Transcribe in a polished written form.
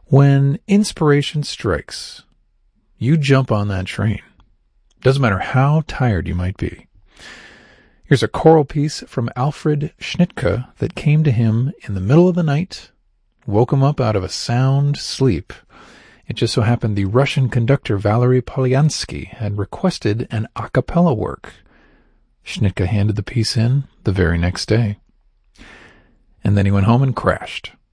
When inspiration strikes, you jump on that train. Doesn't matter how tired you might be. Here's a choral piece from Alfred Schnittke that came to him in the middle of the night, woke him up out of a sound sleep. It just so happened the Russian conductor Valery Polyansky had requested an a cappella work. Schnittke handed the piece in the very next day. And then he went home and crashed.